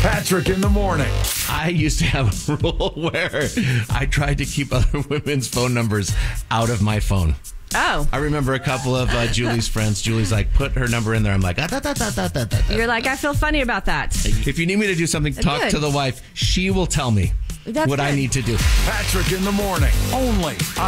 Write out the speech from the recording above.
Patrick in the morning. I used to have a rule where I tried to keep other women's phone numbers out of my phone. Oh. I remember a couple of Julie's friends. Julie's like, put her number in there. I'm like, You're like, I feel funny about that. If you need me to do something, talk Good. to the wife. She will tell me That's what I good. need to do. Patrick in the morning. Only